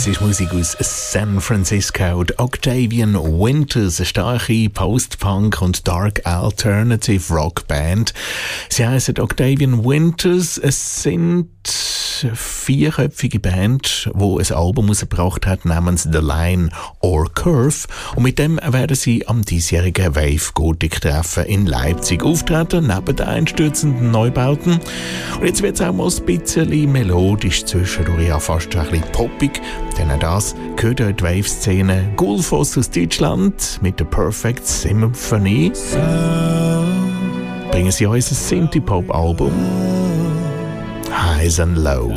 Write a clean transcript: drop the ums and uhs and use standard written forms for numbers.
Das ist Musik aus San Francisco. Die Octavian Winters, eine starke Post-Punk und Dark Alternative Rock Band. Sie heißen Octavian Winters. Es sind vierköpfige Band, wo ein Album rausgebracht hat namens The Line or Curve. Und mit dem werden sie am diesjährigen Wave Gothic Treffen in Leipzig auftreten, neben den einstürzenden Neubauten. Und jetzt wird es auch mal ein bisschen melodisch zwischendurch, ja fast ein bisschen poppig. Denn auch das gehört in die Wave-Szene. Gulfos aus Deutschland mit der Perfect Symphony bringen sie uns ein Synthie-Pop-Album Highs and Lows.